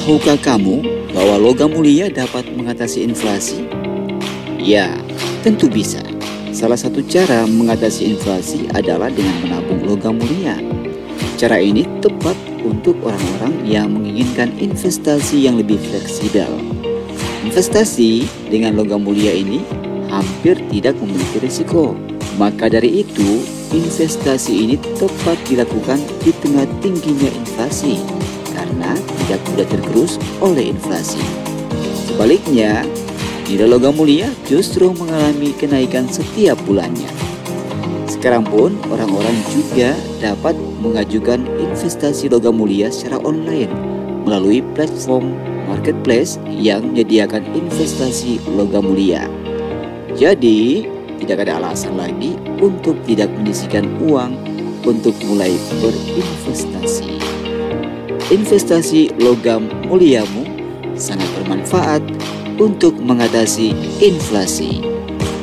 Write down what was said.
Tahukah kamu bahwa logam mulia dapat mengatasi inflasi? Ya, tentu bisa. Salah satu cara mengatasi inflasi adalah dengan menabung logam mulia. Cara ini tepat untuk orang-orang yang menginginkan investasi yang lebih fleksibel. Investasi dengan logam mulia ini hampir tidak memiliki risiko. Maka dari itu, investasi ini tepat dilakukan di tengah tingginya inflasi karena tidak mudah tergerus oleh inflasi. Sebaliknya, nilai logam mulia justru mengalami kenaikan setiap bulannya. Sekarang pun orang-orang juga dapat mengajukan investasi logam mulia secara online melalui platform marketplace yang menyediakan investasi logam mulia. Jadi, tidak ada alasan lagi untuk tidak menyisihkan uang untuk mulai berinvestasi. Investasi logam muliamu sangat bermanfaat untuk mengatasi inflasi.